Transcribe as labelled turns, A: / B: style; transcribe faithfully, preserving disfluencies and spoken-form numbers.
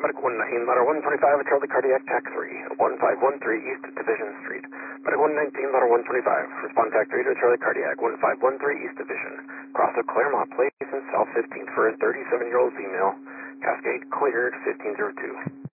A: Medic one nineteen, ladder one twenty-five, Charlie Cardiac Tac three, one five one three East Division Street. Medic one nineteen, ladder one twenty-five, respond Tac three to Charlie Cardiac, one five one three East Division. Cross of Claremont Place in South fifteenth for a thirty-seven-year-old female. Cascade cleared, fifteen oh two.